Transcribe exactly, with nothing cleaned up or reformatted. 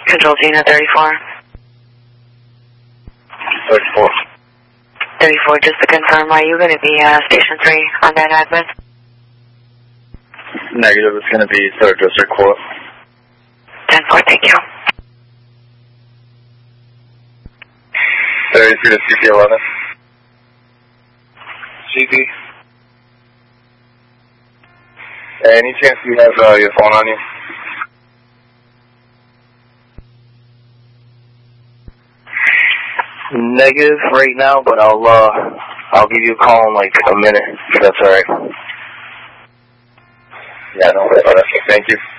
Control to unit thirty-four. thirty-four. thirty-four, just to confirm, are you going to be uh, Station three on that admin? Negative, it's going to be third District Court. ten four, thank you. thirty-three to C P eleven. C P. Any chance you have uh, your phone on you? Negative right now, but I'll uh, I'll give you a call in like a minute, if that's alright. Yeah, no, thank you.